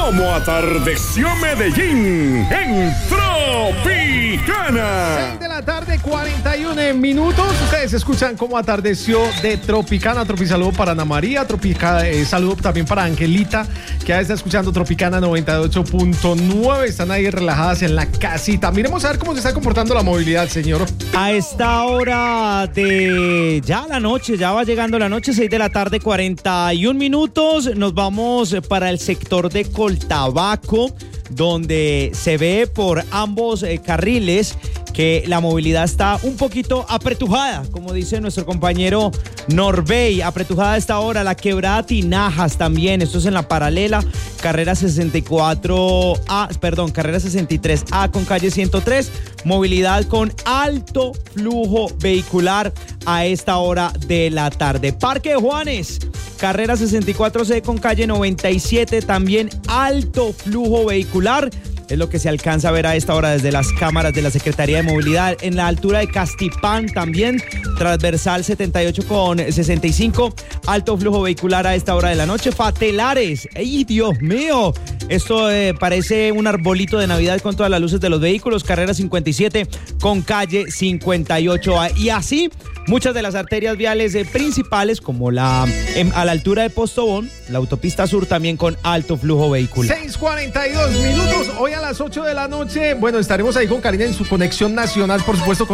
como atardeció Medellín en Tropicana. 6 de la tarde, 41 minutos. Ustedes escuchan cómo atardeció de Tropicana. Saludo para Ana María, saludo también para Angelita, que ya está escuchando Tropicana 98.9. Están ahí relajadas en la casita. Miremos a ver cómo se está comportando la movilidad, señor. A esta hora de ya la noche, ya va llegando la noche, 6 de la tarde, 41 minutos. Nos vamos para el sector de Coltabaco, donde se ve por ambos carriles que la movilidad está un poquito apretujada, como dice nuestro compañero Norbey. Apretujada a esta hora, la quebrada Tinajas también. Esto es en la paralela, carrera 63A con calle 103. Movilidad con alto flujo vehicular a esta hora de la tarde. Parque de Juanes, carrera 64C con calle 97, también alto flujo vehicular. Es lo que se alcanza a ver a esta hora desde las cámaras de la Secretaría de Movilidad. En la altura de Castipán también, transversal 78 con 65, alto flujo vehicular a esta hora de la noche. Fatelares, ¡ay, Dios mío! Esto parece un arbolito de Navidad con todas las luces de los vehículos. Carrera 57 con calle 58A. Y así, muchas de las arterias viales principales, como a la altura de Postobón, la autopista sur también con alto flujo vehicular. 6:42 minutos. Hoy a las 8 de la noche, bueno, estaremos ahí con Karina en su conexión nacional, por supuesto, con